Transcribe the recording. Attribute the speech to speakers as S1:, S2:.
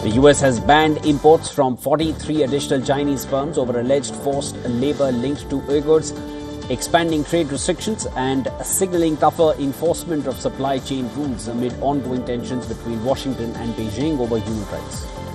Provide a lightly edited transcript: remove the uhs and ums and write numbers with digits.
S1: The US has banned imports from 43 additional Chinese firms over alleged forced labor linked to Uyghurs, expanding trade restrictions and signaling tougher enforcement of supply chain rules amid ongoing tensions between Washington and Beijing over human rights.